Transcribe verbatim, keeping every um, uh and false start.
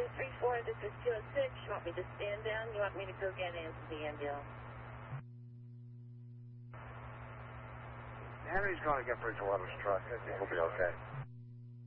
two three four, this is two oh six. You want me to stand down? You want me to go get into the ambulance? Henry's going to get Bridgewater's truck. I think he'll be okay.